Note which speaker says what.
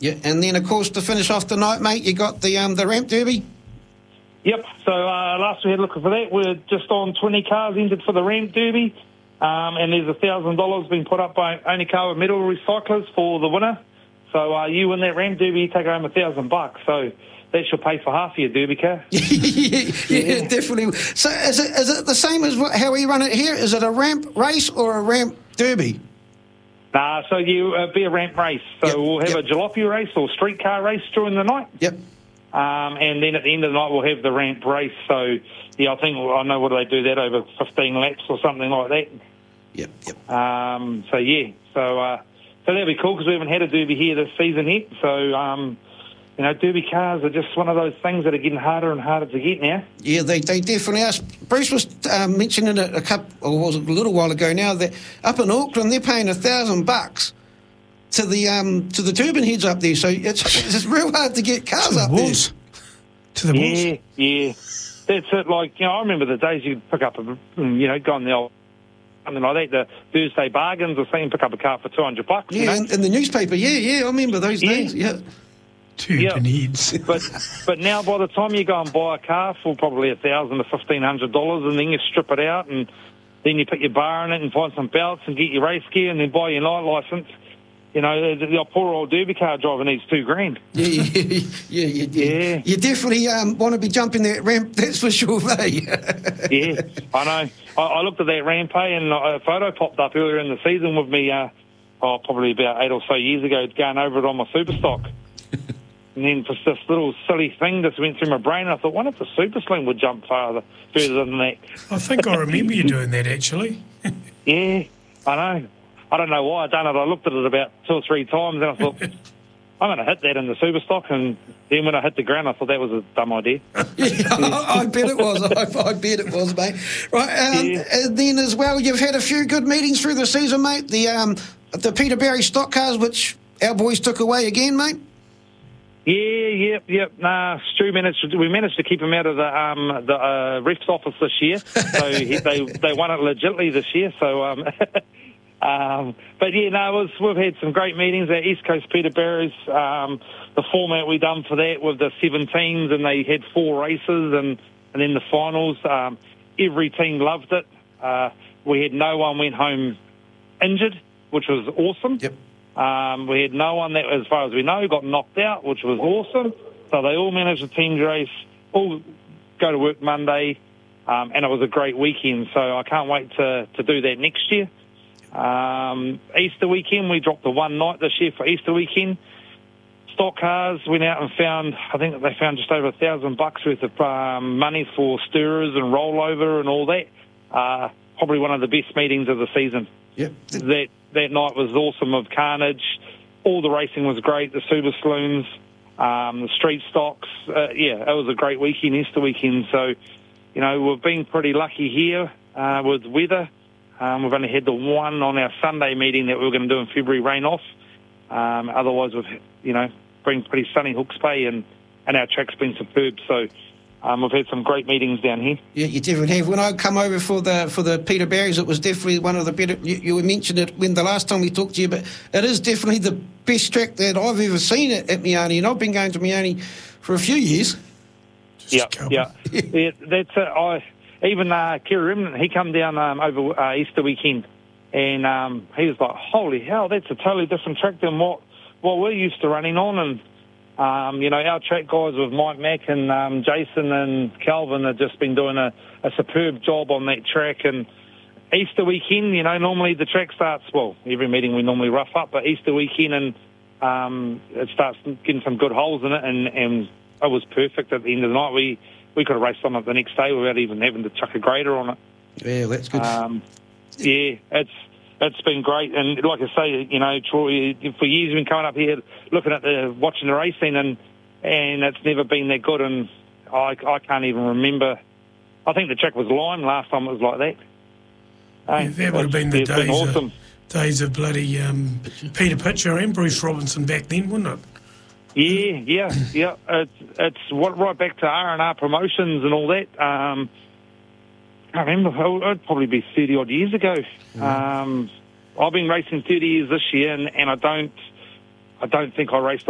Speaker 1: Yeah, and then, of course, to finish off the night, mate, you got the Ramp Derby.
Speaker 2: Yep, so last we had a look for that. We're just on 20 cars entered for the Ramp Derby, and there's $1,000 being put up by Onikawa Metal Recyclers for the winner. So you win that Ramp Derby, you take home $1,000. So that should pay for half of your Derby car.
Speaker 1: yeah, definitely. So is it the same as how we run it here? Is it a ramp race or a ramp derby?
Speaker 2: So you be a ramp race. So we'll have a jalopy race or streetcar race during the night.
Speaker 1: Yep.
Speaker 2: And then at the end of the night, we'll have the ramp race. So, yeah, I know what do they do that over 15 laps or something like that.
Speaker 1: Yep.
Speaker 2: So that'll be cool because we haven't had a derby here this season yet. So, derby cars are just one of those things that are getting harder and harder to get now. Yeah,
Speaker 1: they definitely are. Bruce was mentioning it a little while ago now that up in Auckland they're paying $1,000 to the turbine heads up there. So it's real hard to get cars up there.
Speaker 3: To the walls.
Speaker 2: Yeah. That's it. Like, I remember the days you'd pick up go on the old something like that, the Thursday bargains or something, pick up a car for $200.
Speaker 1: Yeah, in the newspaper. Yeah, I remember those days. Yeah.
Speaker 3: Turbine heads.
Speaker 2: But now by the time you go and buy a car for probably $1,000 to $1,500, and then you strip it out and then you put your bar in it and find some belts and get your race gear and then buy your night licence. The poor old derby car driver needs $2,000.
Speaker 1: Yeah. You definitely want to be jumping that ramp, that's for sure, mate.
Speaker 2: Yeah, I know. I looked at that ramp, and a photo popped up earlier in the season with me, probably about 8 or so years ago, going over it on my super stock. And then just this little silly thing just went through my brain. I thought, what if the Super Sling would jump further than that?
Speaker 3: I think I remember you doing that, actually.
Speaker 2: Yeah, I know. I don't know why I done it. I looked at it about 2 or 3 times and I thought, I'm going to hit that in the super stock. And then when I hit the ground, I thought that was a dumb idea.
Speaker 1: I bet it was. I bet it was, mate. Right, and then as well, you've had a few good meetings through the season, mate. The Peter Barry stock cars, which our boys took away again, mate.
Speaker 2: Yep. Stu we managed to keep him out of the ref's office this year. So they won it legitly this year. So, we've had some great meetings at East Coast Peter Barry's. The format we done for that with the 7 teams, and they had 4 races, and then the finals. Every team loved it. We had no one went home injured, which was awesome.
Speaker 1: Yep.
Speaker 2: We had no one that, as far as we know, got knocked out, which was awesome. So they all managed a team race, all go to work Monday, and it was a great weekend. So I can't wait to do that next year. Easter weekend, we dropped the one night this year for Easter weekend. Stock cars went out and I think they found just over $1,000 worth of money for stirrers and rollover and all that. Probably one of the best meetings of the season.
Speaker 1: Yep.
Speaker 2: That night was awesome of carnage. All the racing was great. The super saloons, the street stocks. It was a great weekend, Easter weekend. So, we've been pretty lucky here with weather. We've only had the one on our Sunday meeting that we were going to do in February rain off. Otherwise, we've, been pretty sunny Hawke's Bay, and our track's been superb. So we've had some great meetings down here.
Speaker 1: Yeah, you definitely have. When I come over for the Peter Barry's, it was definitely one of the better. You mentioned it when the last time we talked to you, but it is definitely the best track that I've ever seen at Meoni, and I've been going to Meoni for a few years.
Speaker 2: Yeah. That's it. Even Kerry Remnant, he come down over Easter weekend, and he was like, holy hell, that's a totally different track than what we're used to running on. And, our track guys with Mike Mack and Jason and Calvin have just been doing a superb job on that track. And Easter weekend, normally the track starts, every meeting we normally rough up, but Easter weekend and it starts getting some good holes in it, and it was perfect at the end of the night. We could have raced on it the next day without even having to chuck a grader on it.
Speaker 1: Yeah, that's good.
Speaker 2: It's been great. And like I say, Troy, for years we've been coming up here looking at watching the racing, and it's never been that good. And I can't even remember. I think the track was Lime last time it was like that.
Speaker 3: That would have been the days of bloody Peter Pitcher and Bruce Robinson back then, wouldn't it?
Speaker 2: Yeah. It's right back to R&R Promotions and all that. I remember it'd probably be 30 odd years ago. I've been racing 30 years this year, and I don't think I raced